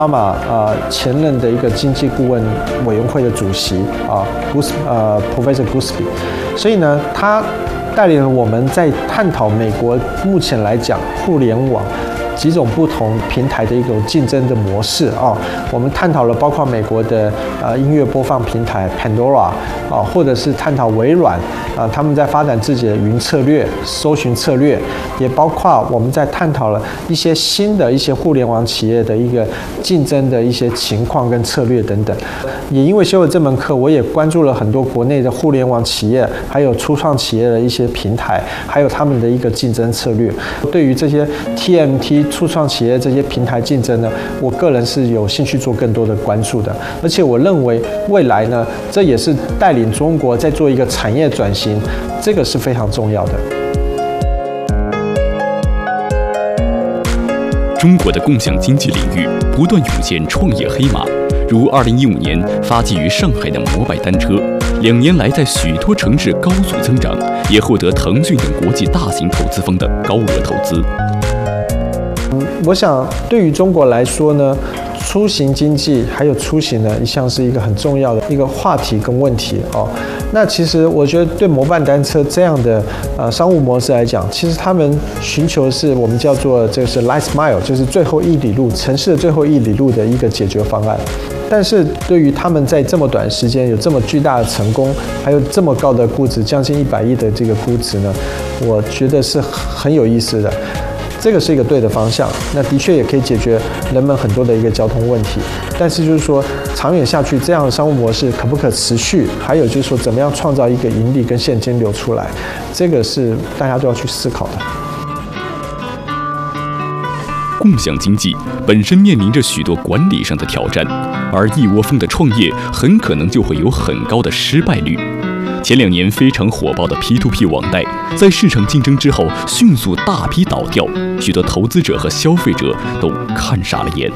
奥巴马前任的一个经济顾问委员会的主席Professor Goolsbee， 所以呢，他带领了我们在探讨美国目前来讲互联网几种不同平台的一种竞争的模式啊。我们探讨了包括美国的音乐播放平台 Pandora 或者是探讨微软他们在发展自己的云策略、搜寻策略，也包括我们在探讨了一些新的一些互联网企业的一个竞争的一些情况跟策略等等。也因为修了这门课，我也关注了很多国内的互联网企业，还有初创企业的一些平台，还有他们的一个竞争策略。对于这些 TMT 初创企业这些平台竞争呢，我个人是有兴趣做更多的关注的。而且我认为未来呢，这也是带领中国在做一个产业转型，这个是非常重要的。 中国的共享经济领域不断涌现创业黑马，如2015年发迹于上海的摩拜单车，2年来在许多城市高速增长，也获得腾讯等国际大型投资方的高额投资。 我想对于中国来说呢，出行经济还有出行呢，一向是一个很重要的一个话题跟问题哦。那其实我觉得对摩拜单车这样的商务模式来讲，其实他们寻求的是我们叫做这是 last mile， 就是最后1里路，城市的最后1里路的一个解决方案。但是对于他们在这么短时间有这么巨大的成功，还有这么高的估值，将近100亿的这个估值呢，我觉得是很有意思的。这个是一个对的方向，那的确也可以解决人们很多的一个交通问题。但是就是说，长远下去这样的商务模式可不可持续？还有就是说，怎么样创造一个盈利跟现金流出来？这个是大家都要去思考的。 共享经济本身面临着许多管理上的挑战，而一窝蜂的创业很可能就会有很高的失败率。前2年非常火爆的 P2P 网贷，在市场竞争之后迅速大批倒掉，许多投资者和消费者都看傻了眼。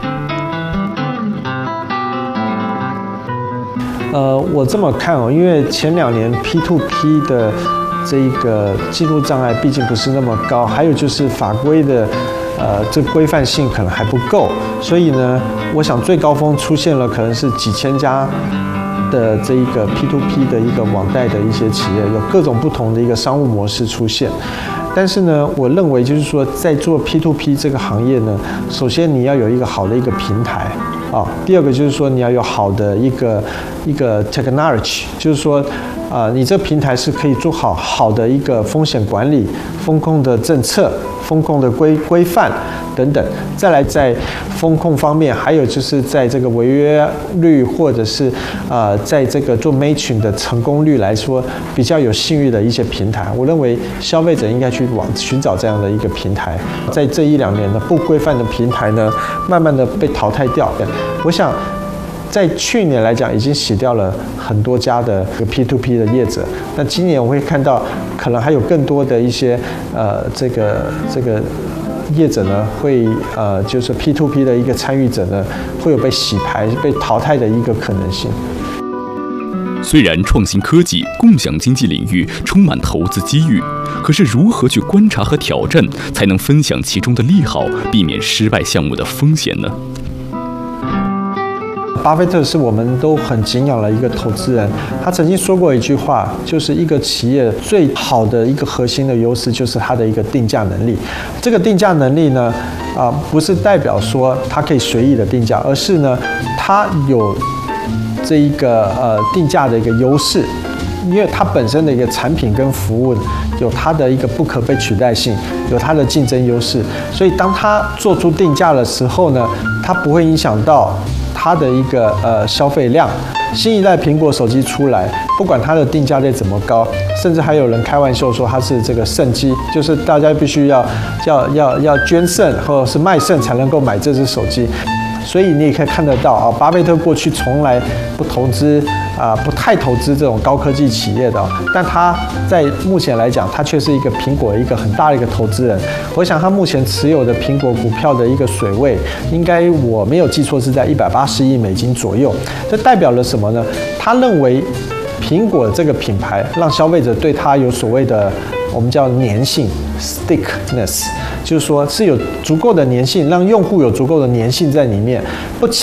我这么看哦，因为前2年 P2P 的这个进入障碍毕竟不是那么高，还有就是法规的这规范性可能还不够，所以呢，我想最高峰出现了可能是几千家的这一个 P2P 的一个网贷的一些企业，有各种不同的一个商务模式出现。但是呢，我认为就是说，在做 P2P 这个行业呢，首先你要有一个好的一个平台啊，第二个就是说你要有好的一个 technology， 就是说你这个平台是可以做好的一个风险管理、风控的政策、风控的规范等等。再来在风控方面，还有就是在这个违约率或者是在这个做 matching 的成功率来说，比较有信誉的一些平台，我认为消费者应该去寻找这样的一个平台。在这1-2年呢，不规范的平台呢，慢慢的被淘汰掉。我想在去年来讲，已经洗掉了很多家的P2P 的业者。那今年我会看到，可能还有更多的一些这个业者呢，会就是 P2P 的一个参与者呢，会有被洗牌、被淘汰的一个可能性。 虽然创新科技、共享经济领域充满投资机遇，可是如何去观察和挑战，才能分享其中的利好，避免失败项目的风险呢？ 巴菲特是我们都很敬仰的一个投资人，他曾经说过一句话，就是一个企业最好的一个核心的优势就是它的一个定价能力。这个定价能力呢，不是代表说它可以随意的定价，而是呢，它有这一个定价的一个优势，因为它本身的一个产品跟服务有它的一个不可被取代性，有它的竞争优势，所以当它做出定价的时候呢，它不会影响到它的一个消费量。新一代苹果手机出来，不管它的定价再怎么高，甚至还有人开玩笑说它是这个肾机，就是大家必须要捐肾或者是卖肾才能够买这只手机。所以你也可以看得到巴菲特过去从来不投资不太投资这种高科技企业的但他在目前来讲，他却是一个苹果一个很大的一个投资人。我想他目前持有的苹果股票的一个水位，应该我没有记错是在180亿美金左右。这代表了什么呢？他认为苹果这个品牌让消费者对它有所谓的我们叫粘性 stickiness， 就是说是有足够的粘性，让用户有足够的粘性在里面，不